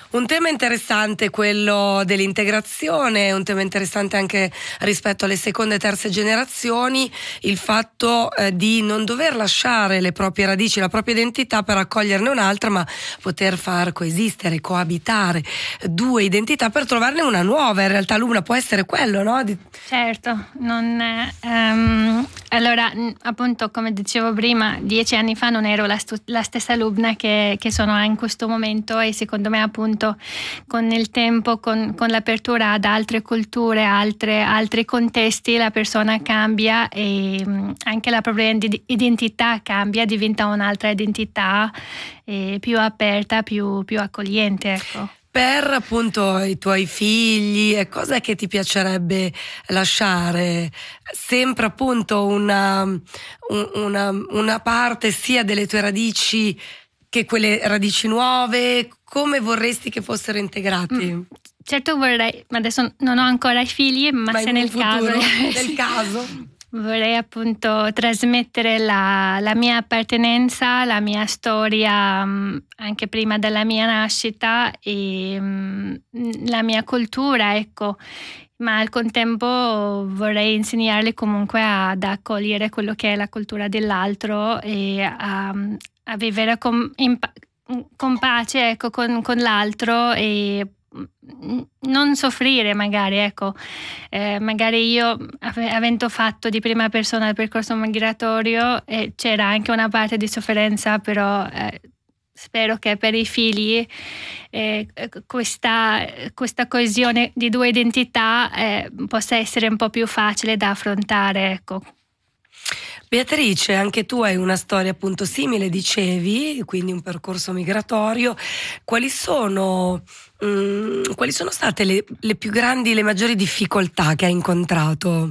Un tema interessante quello dell'integrazione, un tema interessante anche rispetto alle seconde e terze generazioni, il fatto di non dover lasciare le proprie radici, la propria identità per accoglierne un'altra, ma poter far coesistere, coabitare due identità per trovarne una nuova. In realtà l'una può essere quello, no? Certo, allora appunto come dicevo prima, 10 anni fa non ero la stessa alunna che sono in questo momento, e secondo me appunto con il tempo, con l'apertura ad altre culture, altri contesti, la persona cambia e anche la propria identità cambia, diventa un'altra identità più aperta, più accogliente, ecco. Per appunto i tuoi figli, cosa che ti piacerebbe lasciare? Sempre appunto una parte sia delle tue radici che quelle radici nuove? Come vorresti che fossero integrati? Certo vorrei, adesso non ho ancora i figli, ma se nel caso vorrei appunto trasmettere la mia appartenenza, la mia storia anche prima della mia nascita e la mia cultura, ecco. Ma al contempo vorrei insegnarli comunque ad accogliere quello che è la cultura dell'altro e a vivere con pace, ecco, con l'altro e non soffrire magari, ecco. Magari io avendo fatto di prima persona il percorso migratorio c'era anche una parte di sofferenza, però spero che per i figli questa coesione di due identità possa essere un po' più facile da affrontare, ecco. Beatrice, anche tu hai una storia appunto simile, dicevi, quindi un percorso migratorio. Quali sono state le più grandi, le maggiori difficoltà che hai incontrato?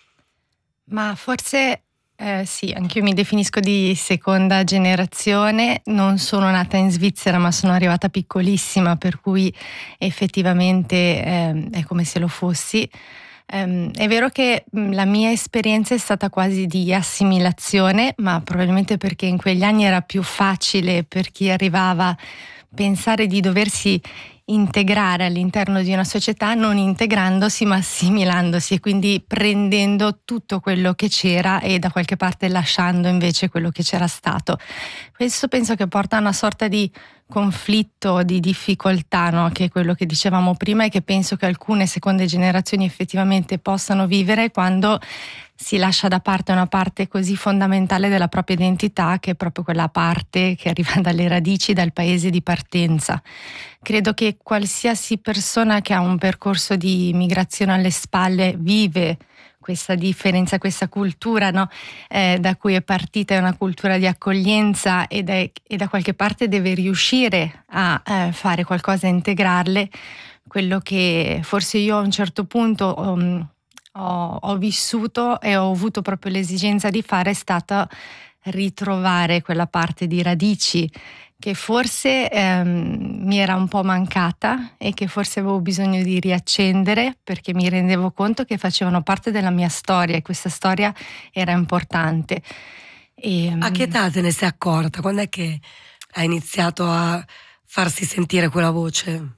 Ma forse sì, anche io mi definisco di seconda generazione, non sono nata in Svizzera ma sono arrivata piccolissima, per cui effettivamente è come se lo fossi. È vero che la mia esperienza è stata quasi di assimilazione, ma probabilmente perché in quegli anni era più facile per chi arrivava pensare di doversi integrare all'interno di una società non integrandosi ma assimilandosi, e quindi prendendo tutto quello che c'era e da qualche parte lasciando invece quello che c'era stato. Questo penso che porta a una sorta di conflitto, di difficoltà, no? Che è quello che dicevamo prima e che penso che alcune seconde generazioni effettivamente possano vivere quando si lascia da parte una parte così fondamentale della propria identità, che è proprio quella parte che arriva dalle radici, dal paese di partenza. Credo che qualsiasi persona che ha un percorso di migrazione alle spalle vive questa differenza, questa cultura, no? Da cui è partita, è una cultura di accoglienza e da qualche parte deve riuscire a fare qualcosa, a integrarle. Quello che forse io a un certo punto ho vissuto e ho avuto proprio l'esigenza di fare è stata ritrovare quella parte di radici che forse mi era un po' mancata e che forse avevo bisogno di riaccendere, perché mi rendevo conto che facevano parte della mia storia e questa storia era importante. A che età te ne sei accorta? Quando è che hai iniziato a farsi sentire quella voce?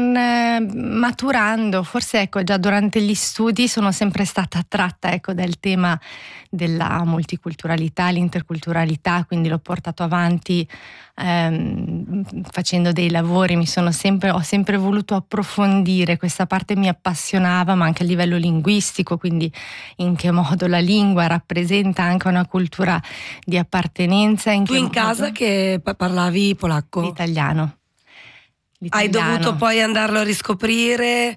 Maturando, forse ecco, già durante gli studi sono sempre stata attratta, ecco, dal tema della multiculturalità, l'interculturalità, quindi l'ho portato avanti facendo dei lavori, ho sempre voluto approfondire questa parte, mi appassionava, ma anche a livello linguistico, quindi in che modo la lingua rappresenta anche una cultura di appartenenza. Tu in casa che parlavi polacco? L'italiano. Hai dovuto poi andarlo a riscoprire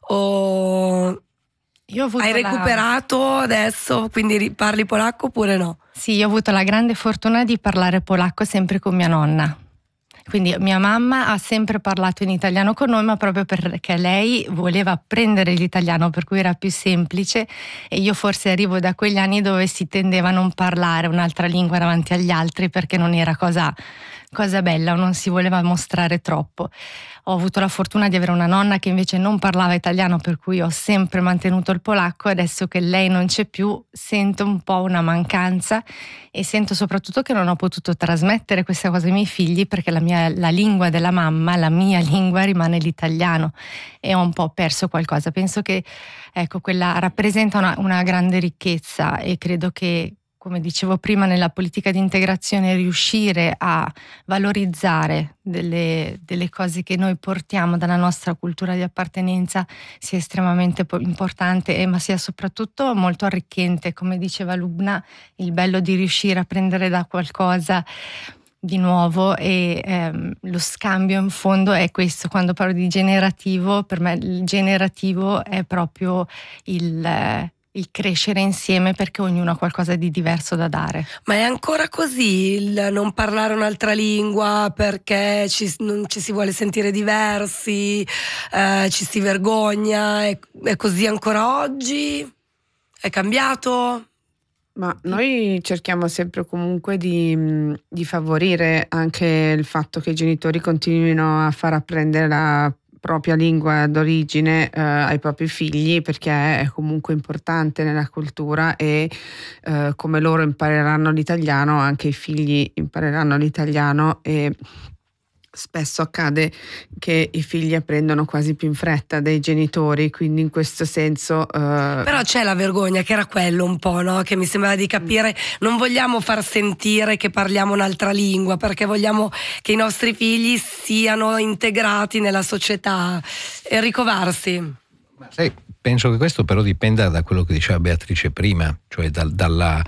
o hai recuperato adesso, quindi parli polacco oppure no? Sì, io ho avuto la grande fortuna di parlare polacco sempre con mia nonna. Quindi mia mamma ha sempre parlato in italiano con noi, ma proprio perché lei voleva apprendere l'italiano, per cui era più semplice, e io forse arrivo da quegli anni dove si tendeva a non parlare un'altra lingua davanti agli altri perché non era cosa cosa bella, o non si voleva mostrare troppo. Ho avuto la fortuna di avere una nonna che invece non parlava italiano, per cui ho sempre mantenuto il polacco. Adesso che lei non c'è più sento un po' una mancanza, e sento soprattutto che non ho potuto trasmettere questa cosa ai miei figli, perché la lingua della mamma, la mia lingua, rimane l'italiano, e ho un po' perso qualcosa. Penso che quella rappresenta una grande ricchezza, e credo che, come dicevo prima, nella politica di integrazione riuscire a valorizzare delle cose che noi portiamo dalla nostra cultura di appartenenza sia estremamente importante, ma sia soprattutto molto arricchente. Come diceva Lubna, il bello di riuscire a prendere da qualcosa di nuovo, e lo scambio in fondo è questo. Quando parlo di generativo, per me il generativo è proprio il crescere insieme, perché ognuno ha qualcosa di diverso da dare. Ma è ancora così il non parlare un'altra lingua perché non ci si vuole sentire diversi, ci si vergogna? È così ancora oggi? È cambiato? Ma noi cerchiamo sempre comunque di favorire anche il fatto che i genitori continuino a far apprendere la propria lingua d'origine ai propri figli, perché è comunque importante nella cultura, e come loro impareranno l'italiano, anche i figli impareranno l'italiano, e spesso accade che i figli apprendono quasi più in fretta dei genitori, quindi in questo senso però c'è la vergogna, che era quello un po', no? Che mi sembrava di capire. Non vogliamo far sentire che parliamo un'altra lingua, perché vogliamo che i nostri figli siano integrati nella società e ricovarsi. Sì, penso che questo però dipenda da quello che diceva Beatrice prima, cioè dal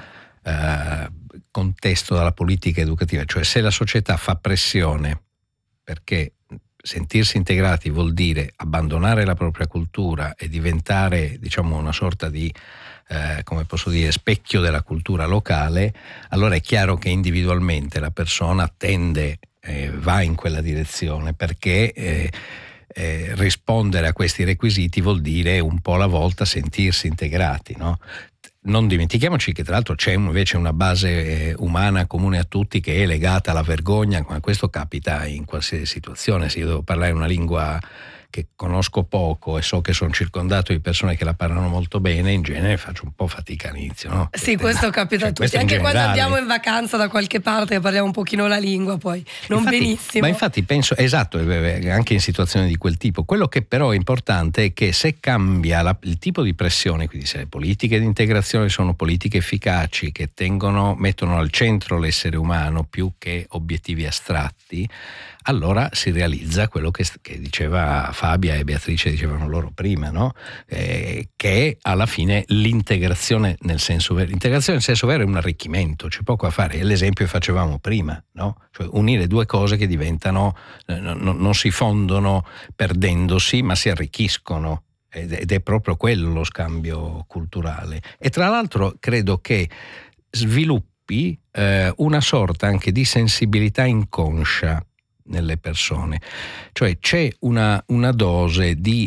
contesto, dalla politica educativa. Cioè, se la società fa pressione perché sentirsi integrati vuol dire abbandonare la propria cultura e diventare, diciamo, una sorta di, come posso dire, specchio della cultura locale, allora è chiaro che individualmente la persona tende, va in quella direzione, perché rispondere a questi requisiti vuol dire un po' alla volta sentirsi integrati, no? Non dimentichiamoci che tra l'altro c'è invece una base umana comune a tutti, che è legata alla vergogna, ma questo capita in qualsiasi situazione. Se io devo parlare una lingua che conosco poco e so che sono circondato di persone che la parlano molto bene, in genere faccio un po' fatica all'inizio, no? Sì, questo capita a tutti, anche quando andiamo in vacanza da qualche parte e parliamo un pochino la lingua, poi non infatti, benissimo. Ma infatti penso, esatto, anche in situazioni di quel tipo. Quello che però è importante è che se cambia il tipo di pressione, quindi se le politiche di integrazione sono politiche efficaci che mettono al centro l'essere umano più che obiettivi astratti, allora si realizza quello che diceva Fabia e Beatrice dicevano loro prima, no? Che alla fine l'integrazione nel senso vero è un arricchimento, c'è poco a fare. È l'esempio che facevamo prima, no? Cioè unire due cose che diventano, non si fondono perdendosi, ma si arricchiscono. Ed è proprio quello lo scambio culturale. E tra l'altro credo che sviluppi una sorta anche di sensibilità inconscia nelle persone, cioè c'è una dose di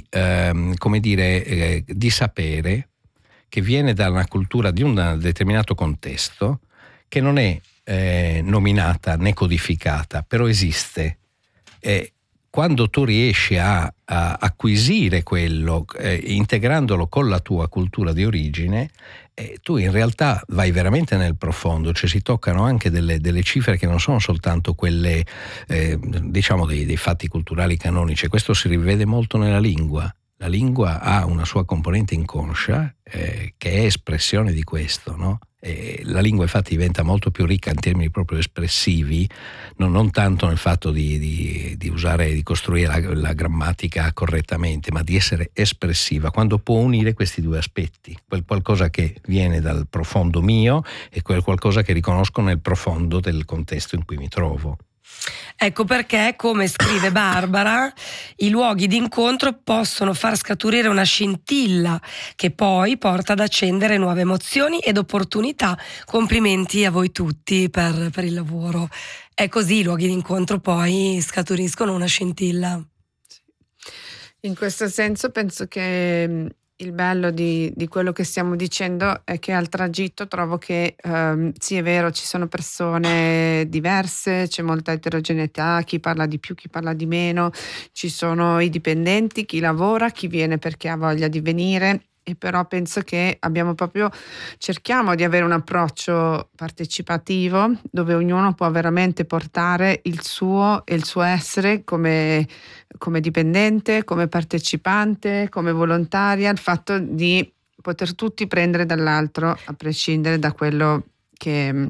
di sapere che viene da una cultura di un determinato contesto, che non è nominata né codificata, però esiste. Quando tu riesci a acquisire quello, integrandolo con la tua cultura di origine, tu in realtà vai veramente nel profondo, cioè si toccano anche delle cifre che non sono soltanto quelle, diciamo, dei fatti culturali canonici. Questo si rivede molto nella lingua. La lingua ha una sua componente inconscia che è espressione di questo, no? La lingua infatti diventa molto più ricca in termini proprio espressivi, non tanto nel fatto di usare, di costruire la grammatica correttamente, ma di essere espressiva, quando può unire questi due aspetti, quel qualcosa che viene dal profondo mio e quel qualcosa che riconosco nel profondo del contesto in cui mi trovo. Ecco perché, come scrive Barbara, i luoghi di incontro possono far scaturire una scintilla che poi porta ad accendere nuove emozioni ed opportunità. Complimenti a voi tutti per il lavoro. È così, i luoghi di incontro poi scaturiscono una scintilla. In questo senso penso che il bello di quello che stiamo dicendo è che al tragitto trovo che sì, è vero, ci sono persone diverse, c'è molta eterogeneità, chi parla di più, chi parla di meno, ci sono i dipendenti, chi lavora, chi viene perché ha voglia di venire. E però penso che cerchiamo di avere un approccio partecipativo dove ognuno può veramente portare il suo essere come dipendente, come partecipante, come volontaria, il fatto di poter tutti prendere dall'altro a prescindere da quello che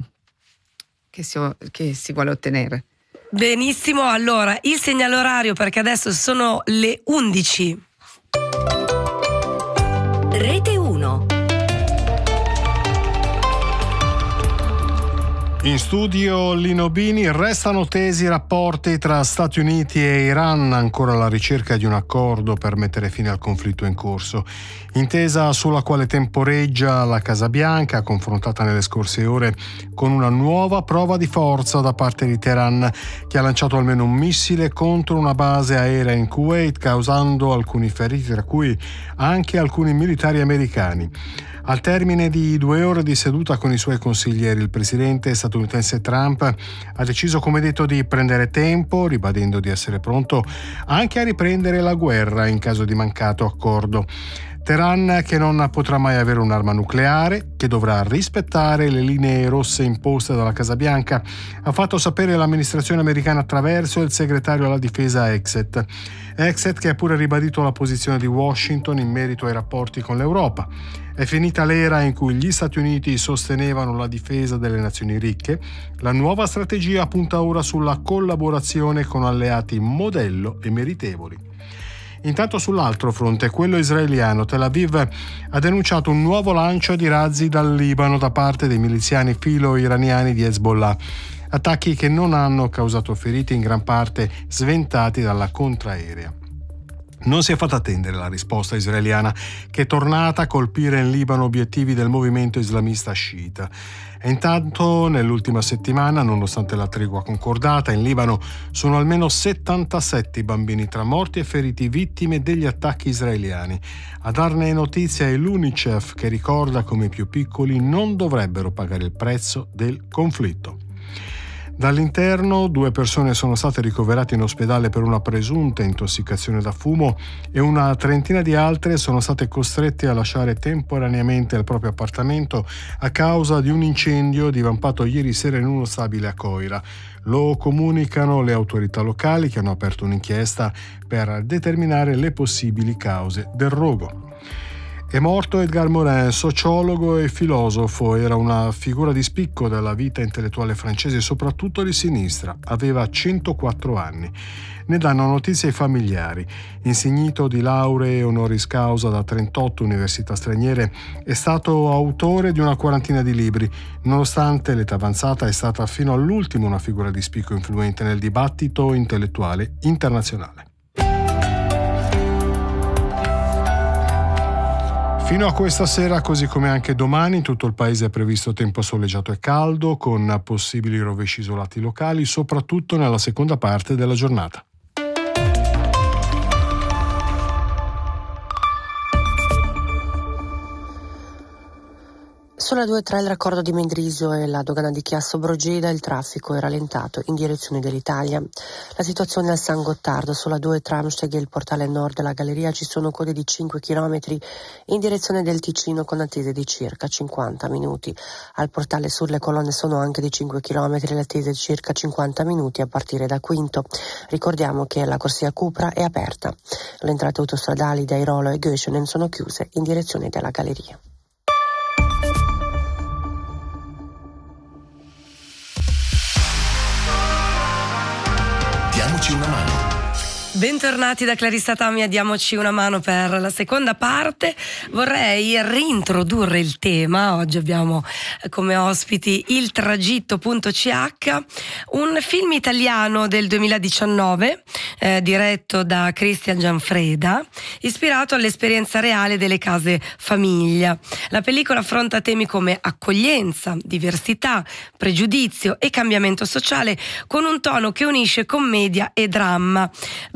si vuole ottenere. Benissimo, allora il segnale orario, perché adesso sono le 11. Rete 1. In studio Lino Bini. Restano tesi i rapporti tra Stati Uniti e Iran, ancora alla ricerca di un accordo per mettere fine al conflitto in corso. Intesa sulla quale temporeggia la Casa Bianca, confrontata nelle scorse ore con una nuova prova di forza da parte di Teheran, che ha lanciato almeno un missile contro una base aerea in Kuwait, causando alcuni feriti, tra cui anche alcuni militari americani. Al termine di 2 ore di seduta con i suoi consiglieri, il presidente statunitense Trump ha deciso, come detto, di prendere tempo, ribadendo di essere pronto anche a riprendere la guerra in caso di mancato accordo. Teheran, che non potrà mai avere un'arma nucleare, che dovrà rispettare le linee rosse imposte dalla Casa Bianca, ha fatto sapere l'amministrazione americana attraverso il segretario alla difesa Exet, che ha pure ribadito la posizione di Washington in merito ai rapporti con l'Europa. È finita l'era in cui gli Stati Uniti sostenevano la difesa delle nazioni ricche. La nuova strategia punta ora sulla collaborazione con alleati modello e meritevoli. Intanto sull'altro fronte, quello israeliano, Tel Aviv ha denunciato un nuovo lancio di razzi dal Libano da parte dei miliziani filo-iraniani di Hezbollah. Attacchi che non hanno causato feriti, in gran parte sventati dalla contraerea. Non si è fatta attendere la risposta israeliana, che è tornata a colpire in Libano obiettivi del movimento islamista sciita. E intanto, nell'ultima settimana, nonostante la tregua concordata, in Libano sono almeno 77 i bambini tra morti e feriti, vittime degli attacchi israeliani. A darne notizia è l'UNICEF, che ricorda come i più piccoli non dovrebbero pagare il prezzo del conflitto. Dall'interno 2 persone sono state ricoverate in ospedale per una presunta intossicazione da fumo e una trentina di altre sono state costrette a lasciare temporaneamente il proprio appartamento a causa di un incendio divampato ieri sera in uno stabile a Coira. Lo comunicano le autorità locali, che hanno aperto un'inchiesta per determinare le possibili cause del rogo. È morto Edgar Morin, sociologo e filosofo. Era una figura di spicco della vita intellettuale francese, soprattutto di sinistra. Aveva 104 anni. Ne danno notizia i familiari. Insignito di lauree honoris causa da 38 università straniere, è stato autore di una quarantina di libri. Nonostante l'età avanzata, è stata fino all'ultimo una figura di spicco influente nel dibattito intellettuale internazionale. Fino a questa sera, così come anche domani, in tutto il paese è previsto tempo soleggiato e caldo, con possibili rovesci isolati locali, soprattutto nella seconda parte della giornata. Sulla 2-3 il raccordo di Mendrisio e la dogana di Chiasso Brogeda, il traffico è rallentato in direzione dell'Italia. La situazione al San Gottardo, sulla 2 tra Amsteg e il portale nord della galleria ci sono code di 5 km in direzione del Ticino con attese di circa 50 minuti. Al portale sud le colonne sono anche di 5 km e l'attesa di circa 50 minuti a partire da Quinto. Ricordiamo che la corsia Cupra è aperta. Le entrate autostradali da Airolo e Göschenen sono chiuse in direzione della galleria. Diamoci una mano. Bentornati da Clarissa Tammi a Diamoci una mano per la seconda parte. Vorrei reintrodurre il tema. Oggi abbiamo come ospiti il Tragitto.ch, un film italiano del 2019 diretto da Christian Gianfreda, ispirato all'esperienza reale delle case famiglia. La pellicola affronta temi come accoglienza, diversità, pregiudizio e cambiamento sociale con un tono che unisce commedia e dramma.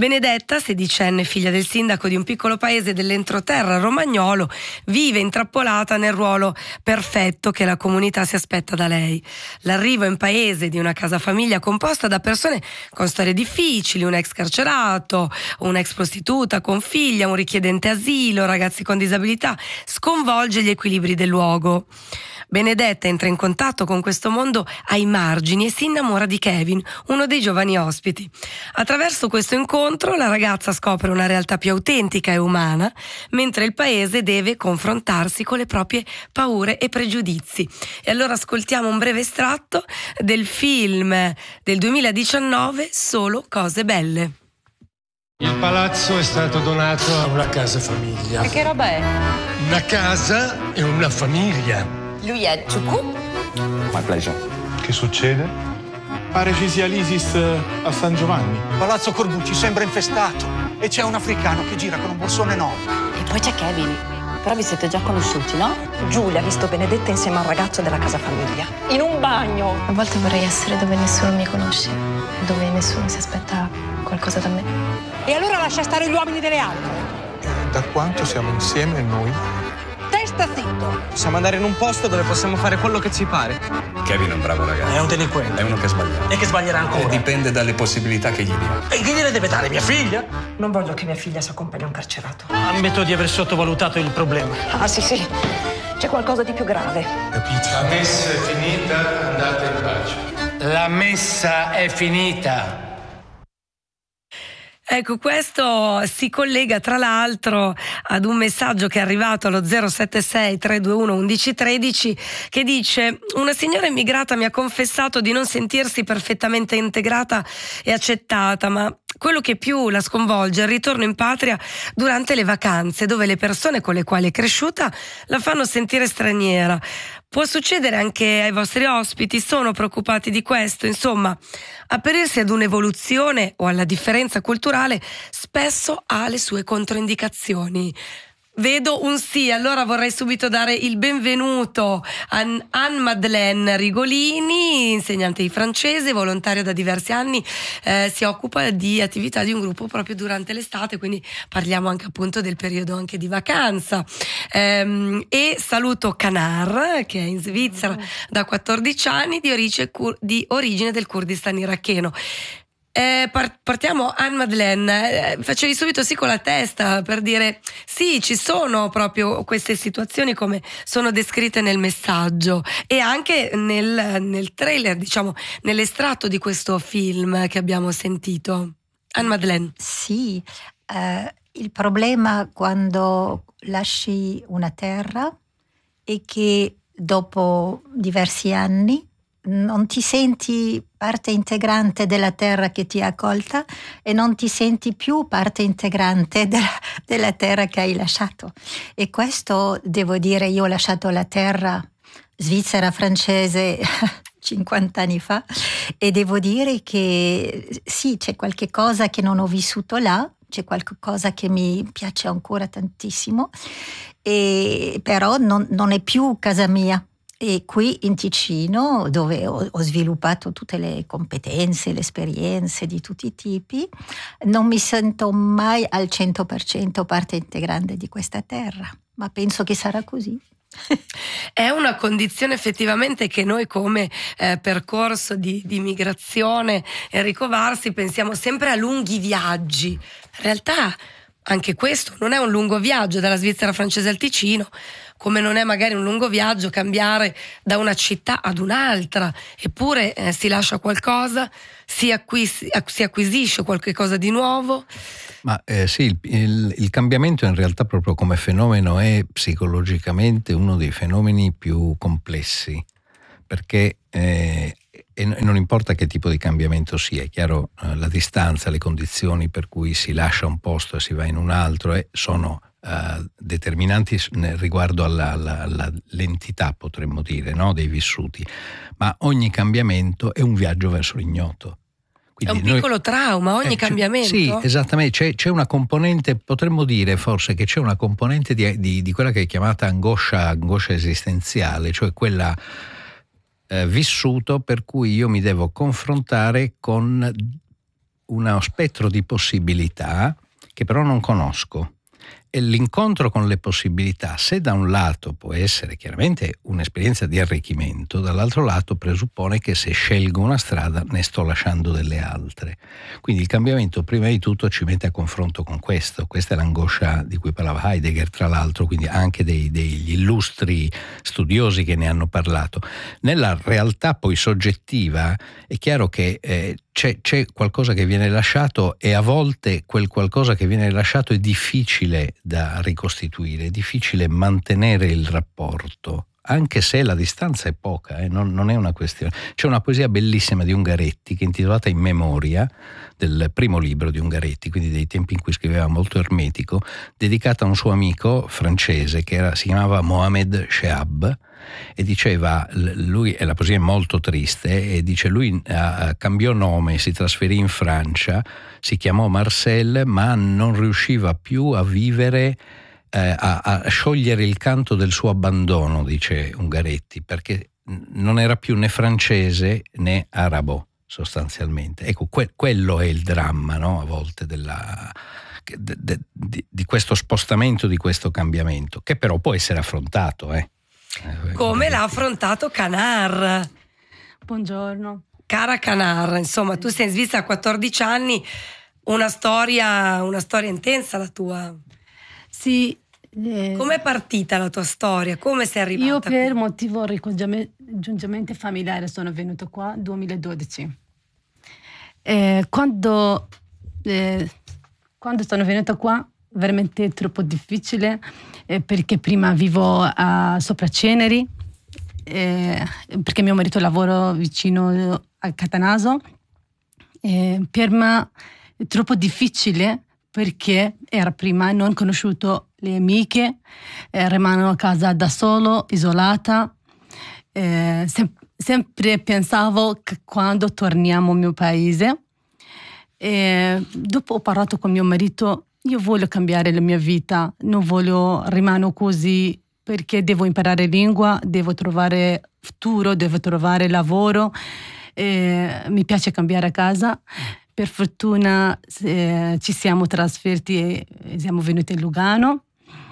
Benedetta, 16enne, figlia del sindaco di un piccolo paese dell'entroterra romagnolo, vive intrappolata nel ruolo perfetto che la comunità si aspetta da lei. L'arrivo in paese di una casa famiglia composta da persone con storie difficili, un ex carcerato, un'ex prostituta con figlia, un richiedente asilo, ragazzi con disabilità, sconvolge gli equilibri del luogo. Benedetta entra in contatto con questo mondo ai margini e si innamora di Kevin, uno dei giovani ospiti. Attraverso questo incontro la ragazza scopre una realtà più autentica e umana, mentre il paese deve confrontarsi con le proprie paure e pregiudizi. E allora ascoltiamo un breve estratto del film del 2019, Solo cose belle. Il palazzo è stato donato a una casa famiglia. E che roba è? Una casa e una famiglia. Lui è Ciucù? My pleasure. Che succede? Pare ci sia l'ISIS a San Giovanni. Palazzo Corbucci sembra infestato e c'è un africano che gira con un borsone enorme. E poi c'è Kevin. Però vi siete già conosciuti, no? Giulia ha visto Benedetta insieme al ragazzo della casa famiglia. In un bagno. A volte vorrei essere dove nessuno mi conosce, dove nessuno si aspetta qualcosa da me. E allora lascia stare gli uomini delle altre. Da quanto siamo insieme noi? Testa zitto! Possiamo andare in un posto dove possiamo fare quello che ci pare. Kevin è un bravo ragazzo. È un delinquente. È uno che sbaglia. E che sbaglierà ancora. Dipende dalle possibilità che gli dia. E che gliele deve dare mia figlia? Non voglio che mia figlia si accompagni a un carcerato. Ammetto di aver sottovalutato il problema. Ah, sì. C'è qualcosa di più grave. Capito? La messa è finita, andate in pace. La messa è finita. Ecco, questo si collega tra l'altro ad un messaggio che è arrivato allo 076 321 1113 che dice: una signora immigrata mi ha confessato di non sentirsi perfettamente integrata e accettata, ma quello che più la sconvolge è il ritorno in patria durante le vacanze, dove le persone con le quali è cresciuta la fanno sentire straniera. Può succedere anche ai vostri ospiti? Sono preoccupati di questo? Insomma, aprirsi ad un'evoluzione o alla differenza culturale spesso ha le sue controindicazioni. Vedo un sì, allora vorrei subito dare il benvenuto a Anne-Madeleine Rigolini, insegnante di francese, volontaria da diversi anni, si occupa di attività di un gruppo proprio durante l'estate, quindi parliamo anche appunto del periodo anche di vacanza. E saluto Canar, che è in Svizzera da 14 anni, di origine del Kurdistan iracheno. Partiamo, Anne-Madeleine, facevi subito sì con la testa per dire sì, ci sono proprio queste situazioni come sono descritte nel messaggio e anche nel trailer, diciamo, nell'estratto di questo film che abbiamo sentito. Anne-Madeleine. Sì, il problema quando lasci una terra è che dopo diversi anni non ti senti parte integrante della terra che ti ha accolta e non ti senti più parte integrante della terra che hai lasciato. E questo, devo dire, io ho lasciato la terra svizzera francese 50 anni fa e devo dire che sì, c'è qualche cosa che non ho vissuto là, c'è qualcosa che mi piace ancora tantissimo, però non è più casa mia. E qui in Ticino, dove ho sviluppato tutte le competenze, le esperienze di tutti i tipi, non mi sento mai al 100% parte integrante di questa terra, ma penso che sarà così. È una condizione effettivamente che noi come percorso di migrazione e ricovarsi pensiamo sempre a lunghi viaggi. In realtà anche questo non è un lungo viaggio dalla Svizzera francese al Ticino, come non è magari un lungo viaggio cambiare da una città ad un'altra, eppure si lascia qualcosa, si acquisisce qualche cosa di nuovo. Ma sì, il cambiamento in realtà proprio come fenomeno è psicologicamente uno dei fenomeni più complessi, perché e non importa che tipo di cambiamento sia, è chiaro, la distanza, le condizioni per cui si lascia un posto e si va in un altro sono determinanti riguardo all'entità, potremmo dire, no? Dei vissuti, ma ogni cambiamento è un viaggio verso l'ignoto. Quindi è un piccolo trauma, ogni cambiamento. Sì, esattamente, c'è una componente, potremmo dire forse che c'è una componente di quella che è chiamata angoscia esistenziale, cioè quella vissuto per cui io mi devo confrontare con uno spettro di possibilità che però non conosco. E l'incontro con le possibilità, se da un lato può essere chiaramente un'esperienza di arricchimento, dall'altro lato presuppone che se scelgo una strada ne sto lasciando delle altre. Quindi il cambiamento prima di tutto ci mette a confronto con questo. Questa è l'angoscia di cui parlava Heidegger, tra l'altro, quindi anche degli illustri studiosi che ne hanno parlato. Nella realtà poi soggettiva è chiaro che c'è qualcosa che viene lasciato, e a volte quel qualcosa che viene lasciato è difficile da ricostituire, è difficile mantenere il rapporto, anche se la distanza è poca, non è una questione. C'è una poesia bellissima di Ungaretti che è intitolata In memoria, del primo libro di Ungaretti, quindi dei tempi in cui scriveva molto ermetico, dedicata a un suo amico francese che si chiamava Mohamed Shehab, e diceva, lui, e la poesia è molto triste, e dice lui cambiò nome, si trasferì in Francia, si chiamò Marcel, ma non riusciva più a vivere, a sciogliere il canto del suo abbandono, dice Ungaretti, perché non era più né francese né arabo sostanzialmente. Ecco, quello è il dramma, no? A volte di questo spostamento, di questo cambiamento, che però può essere affrontato. Come l'ha affrontato Canar. Buongiorno. Cara Canar, insomma, tu sei in Svizzera a 14 anni, una storia intensa la tua. Sì. Come è partita la tua storia? Come sei arrivata? Io per motivo ricongiungimento familiare sono venuta qua nel 2012. Quando sono venuta qua, veramente troppo difficile, perché prima vivo a Sopraceneri, perché mio marito lavora vicino a Catanaso. Per me è troppo difficile perché era prima non conosciuto le amiche, rimango a casa da solo, isolata. Sempre pensavo che quando torniamo al mio paese, dopo ho parlato con mio marito, io voglio cambiare la mia vita, non voglio rimanere così, perché devo imparare lingua, devo trovare futuro, devo trovare lavoro, mi piace cambiare casa. Per fortuna ci siamo trasferiti e siamo venuti a Lugano.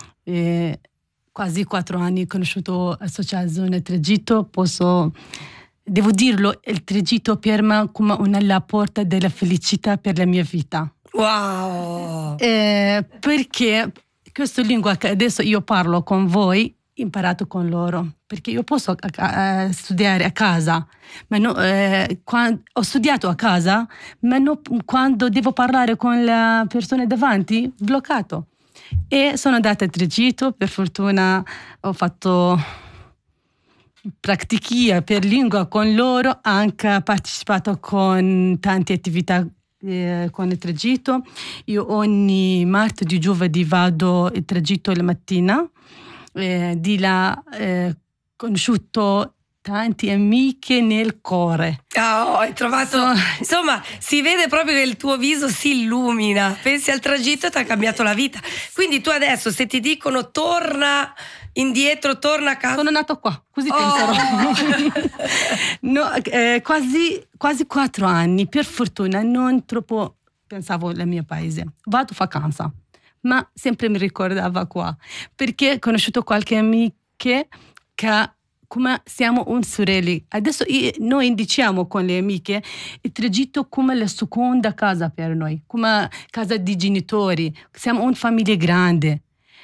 Quasi 4 anni ho conosciuto l'associazione Tragitto. Devo dirlo, il Tragitto per me è come la porta della felicità per la mia vita. Wow! Perché questa lingua che adesso io parlo con voi, imparato con loro, perché io posso studiare a casa, ma ho studiato a casa, ma quando devo parlare con la persona davanti, bloccato. E sono andata a Tragitto, per fortuna ho fatto pratichia per lingua con loro, anche partecipato con tante attività con il Tragitto. Io ogni martedì, giovedì vado al Tragitto la mattina. Di là conosciuto tante amiche nel cuore. Hai trovato, insomma, si vede proprio che il tuo viso si illumina. Pensi al Tragitto e ti ha cambiato la vita. Quindi tu adesso, se ti dicono torna indietro, torna a casa. Sono nato qua, così penserò. No, quasi 4 anni, per fortuna non troppo pensavo al mio paese. Vado a vacanza, ma sempre mi ricordava qua, perché ho conosciuto qualche amica che come siamo un sorelle. Adesso noi diciamo con le amiche il Tragitto come la seconda casa per noi, come casa di genitori, siamo una famiglia grande.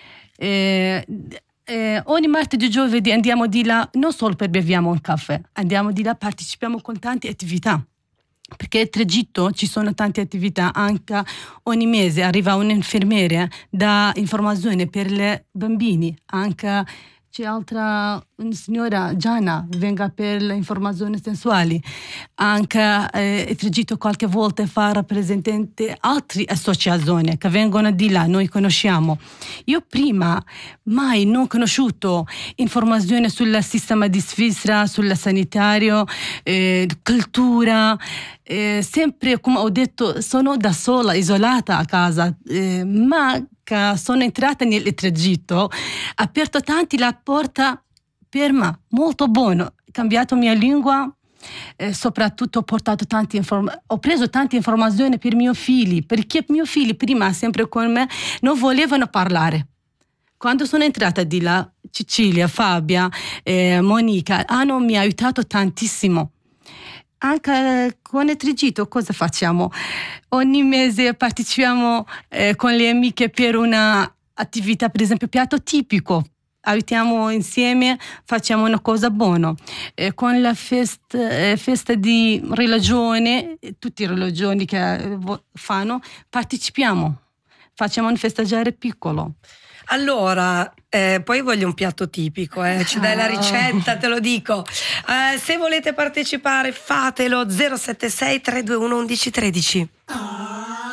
Ogni martedì, giovedì andiamo di là non solo per beviamo un caffè, andiamo di là, partecipiamo con tante attività. Perché al Tragitto ci sono tante attività, anche ogni mese arriva un'infermiera da informazione per i bambini, anche c'è una signora Gianna venga per le informazioni sensuali, anche il Tragitto qualche volta fa rappresentante altre associazioni che vengono di là, noi conosciamo. Io prima mai non ho conosciuto informazioni sul sistema di Svizzera, sul sanitario, cultura, sempre come ho detto sono da sola, isolata a casa, ma che sono entrata nel Tragitto, ha aperto tanti la porta per me, molto buono, cambiato mia lingua, soprattutto ho preso tante informazioni per i miei figli, perché i miei figli prima sempre con me non volevano parlare. Quando sono entrata di là, Cecilia, Fabia, Monica mi ha aiutato tantissimo. Anche con il Trigitto cosa facciamo? Ogni mese partecipiamo con le amiche per una attività, per esempio piatto tipico. Aiutiamo insieme, facciamo una cosa buona. Con la festa di religione, tutte le religioni che fanno, partecipiamo. Facciamo un festeggiare piccolo. Allora, poi voglio un piatto tipico, ci dai la ricetta, te lo dico. Se volete partecipare, fatelo 076 321 11 13.